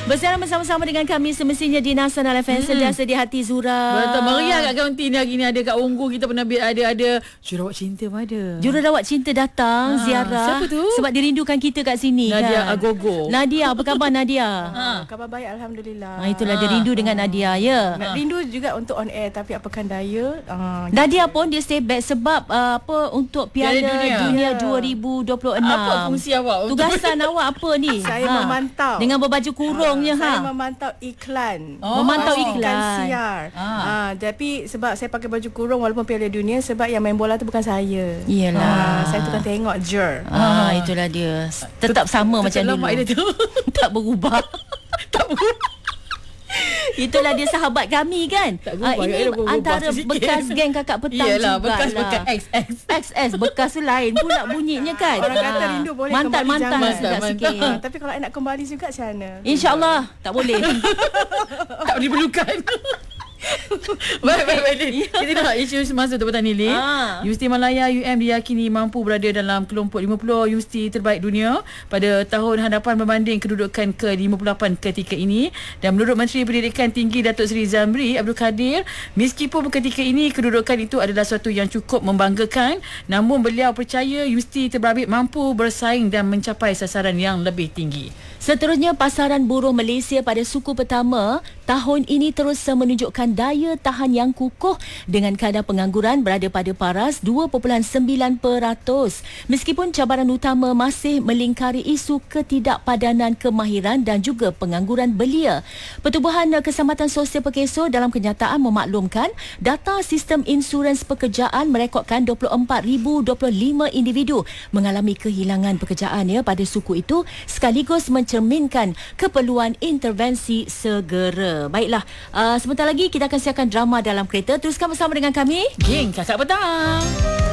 Bersama dengan kami semestinya di Nasional FM. Sentiasa di hati Zura. Betul. Meriah kat kaunti ni hari ni. Ada kat Unggu. Kita pernah ada Jurawat Cinta pun ada. Jururawat Cinta datang ziarah. Siapa tu? Sebab dirindukan kita kat sini. Nadia kan? Agogo. Nadia, apa khabar Nadia? Khabar baik, Alhamdulillah. Itulah dia rindu dengan Nadia ya. Rindu juga untuk on air, tapi apakan daya. Nadia pun dia stay back sebab untuk Piala Dunia 2026. Apa fungsi awak? Tugasan awak apa ni? Saya memantau. Dengan berbaju kurungnya Saya memantau iklan. Memantau Pastikan iklan. siar. Tapi sebab saya pakai baju kurung walaupun Piala Dunia, sebab yang main bola tu bukan saya. Iyalah. Saya tukang tengok je. Itulah dia. Tetap sama macam dulu. Dia tu. Tak berubah. Itulah dia sahabat kami kan. Ini antara bekas geng kakak petang. Yelah, juga bekas XS bekas lain pula bunyinya kan. Orang kata rindu boleh mantan sikit. Tapi kalau nak kembali juga macam mana? InsyaAllah tak boleh. Tak diperlukan. Baik. Kita nak isu semasa tu petang ni, Lin. Universiti Malaya UM diyakini mampu berada dalam kelompok 50 universiti terbaik dunia pada tahun hadapan berbanding kedudukan ke-58 ketika ini. Dan menurut Menteri Pendidikan Tinggi Datuk Seri Zamri Abdul Kadir, meskipun ketika ini kedudukan itu adalah suatu yang cukup membanggakan, namun beliau percaya universiti terbabit mampu bersaing dan mencapai sasaran yang lebih tinggi. Seterusnya, pasaran buruh Malaysia pada suku pertama tahun ini terus menunjukkan daya tahan yang kukuh dengan kadar pengangguran berada pada paras 2.9%. Meskipun cabaran utama masih melingkari isu ketidakpadanan kemahiran dan juga pengangguran belia. Pertubuhan Keselamatan Sosial Perkeso dalam kenyataan memaklumkan data sistem insurans pekerjaan merekodkan 24,025 individu mengalami kehilangan pekerjaan pada suku itu, sekaligus mencerminkan keperluan intervensi segera. Baiklah, sebentar lagi kita akan siapkan drama dalam kereta. Teruskan bersama dengan kami, Geng Kakak Petang.